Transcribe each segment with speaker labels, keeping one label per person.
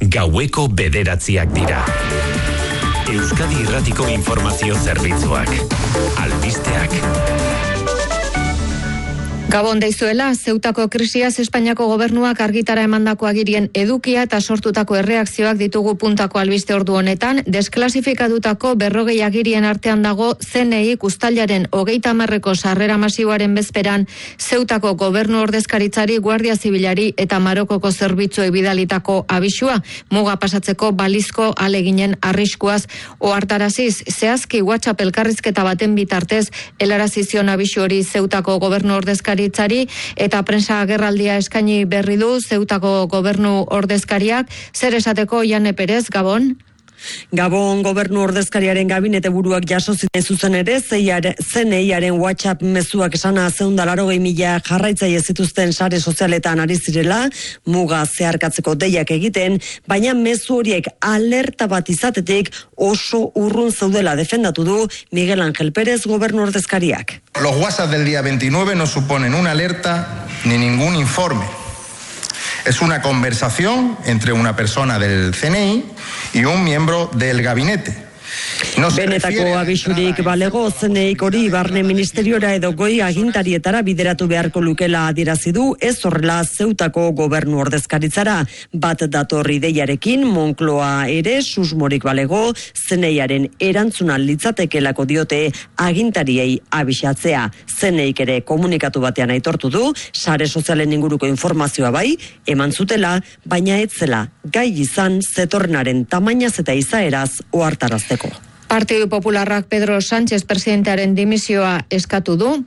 Speaker 1: gaueko 9:00 dira. Euskadi Irratiko Informazio Zerbitzuak. Albisteak.
Speaker 2: Gabon deizuela, Zeutako krisiaz Espainiako gobernuak argitara emandako agirien edukia eta sortutako erreakzioak ditugu puntako albiste ordu honetan. Desklasifikatutako 40 agirien artean dago CNI uztailaren 30 sarrera masiboaren bezperan Zeutako gobernu ordezkaritzari, Guardia Zibilari eta Marokoko zerbitzuei bidalitako abisua, muga pasatzeko balizko aleginen arriskuaz ohartaraziz. Zehazki WhatsApp elkarrizketa baten bitartez helarazizion abisu hori Zeutako gobernu ordezkaritzari eta prensa agerraldia eskaini berri du Zeutako gobernu ordezkariak. Zer esateko, Jane Perez, Gabon?
Speaker 3: Gabon, gobernu ordezkariaren gabinete buruak jaso ziten zuzen ere, CNI-aren WhatsApp mezuak esana 180.000 jarraitzaile zituzten sare sozialetan ari zirela, muga zeharkatzeko deiak egiten, baina mezu horiek alerta bat izatetik oso urrun zeudela defendatu du Miguel Ángel Pérez, gobernu ordezkariak.
Speaker 4: Los WhatsApp del día 29 no suponen una alerta ni ningún informe. Es una conversación entre una persona del CNI y un miembro del gabinete.
Speaker 3: Benetako abisurik balego CNIk hori barne ministeriora edo goi agintarietara bideratu beharko lukela adierazi du, ez horrela Zeutako gobernu ordezkaritzara. Bat dator ideiarekin, Moncloa ere susmorik balego CNIaren erantzuna litzatekelako diote agintariei abisatzea. CNIk ere komunikatu batean aitortu du, sare sozialen inguruko informazioa bai, eman zutela, baina ez zela gai izan zetorrenaren tamainaz eta izaeraz ohartarazteko.
Speaker 2: Partidu Popularrak Pedro Sánchez presidentearen dimisioa eskatu du.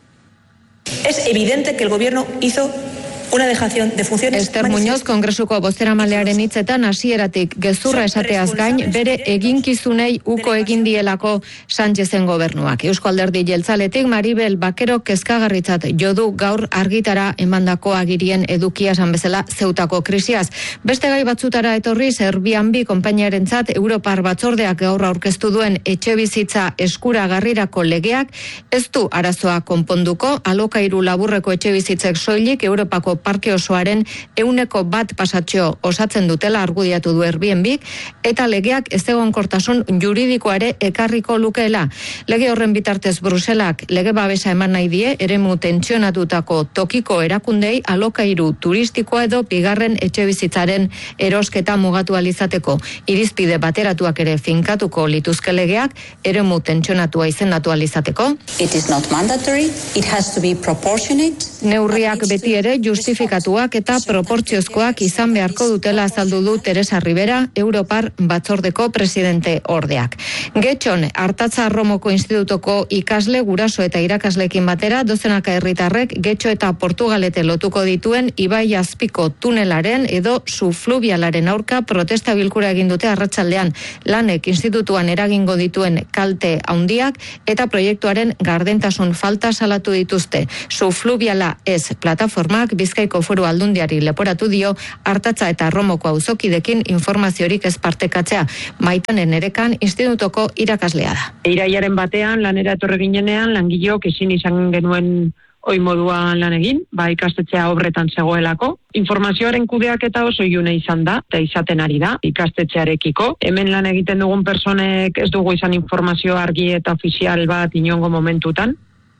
Speaker 5: Es evidente que el gobierno hizo una dejación de funciones.
Speaker 2: Ester Muñoz, Kongresuko bozeramailearen hitzetan hasieratik gezurra esateaz gain, bere eginkizunei uko egin dielako Sánchezen gobernuak. Eusko Alderdi Jeltzaletik Maribel Bakero kezkagarritzat jodu gaur argitara emandako agirien edukia esan bezala Zeutako krisiaz. Beste gai batzutara etorri, Airbnb konpainiarentzat Europar batzordeak gaur aurkeztu duen etxebizitza eskuragarrirako legeak ez du arazoa konponduko, alokairu laburreko etxebizitzek soilik Europako parke osoaren 100% pasatxo osatzen dutela argudiatu du Airbnbik, eta legeak ezegonkortasun juridikoa ere ekarriko lukeela. Lege horren bitartez Bruselak lege babesa eman nahi die eremu tentsionatutako tokiko erakundei alokairu turistikoa edo bigarren etxebizitzaren erosketa mugatu alizateko. Irizpide bateratuak ere finkatuko lituzke legeak eremu tentsionatua izendatu alizateko.
Speaker 5: It is not mandatory, it has to be proportionate.
Speaker 2: Neurriak beti ere justifikatuak eta proportziozkoak izan beharko dutela azaldu du Teresa Rivera, Europar batzordeko presidente ordeak. Getxon, Artatza Romoko Institutoko ikasle, guraso eta irakaslekin batera, dozenaka herritarrek Getxo eta Portugalete lotuko dituen ibai azpiko tunelaren edo subfluvialaren aurka protesta bilkura egin dute arratsaldean. Lanek institutuan eragingo dituen kalte handiak eta proiektuaren gardentasun falta salatu dituzte. Subfluviala ez plataformak Bizkaiko Foru Aldundiari leporatu dio Artatza eta Romoko auzokidekin informaziorik ez partekatzea. Maitanen Erekan institutoko irakaslea da.
Speaker 6: Irailaren batean lanera etorri ginenean langileok ezin izan genuen ohi moduan lan egin, ikastetxea obretan zegoelako. Informazioaren kudeaketa oso ilune izan da, eta izaten ari da, ikastetxearekiko. Hemen lan egiten dugun personek ez dugu izan informazio argi eta ofizial bat inongo momentutan.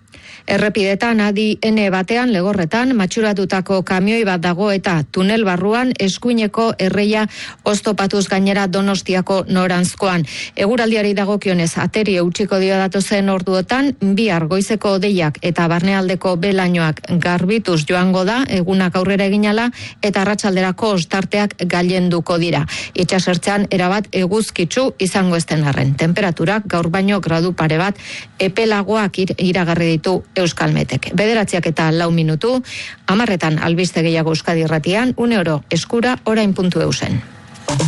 Speaker 2: Errepidetan adi N batean legorretan matxuratutako kamioi bat dago eta tunel barruan eskuineko erreia oztopatuz gainera Donostiako noranzkoan. Eguraldiari dagokionez ateri eutxiko dio datozen orduotan, bihar goizeko odeiak eta barnealdeko belainoak garbituz joango da, egunak aurrera eginala eta arratsalderako ostarteak gailenduko dira. Itsasertzean erabat eguzkitsu izango esten arren. Temperaturak gaur baino gradu pare bat epelagoak iragarri ditu Euskalmetek. 9:04 minutu, 10:00 albiste gehiago Euskadi Irratian, 1 euro eskura, orain.eusen.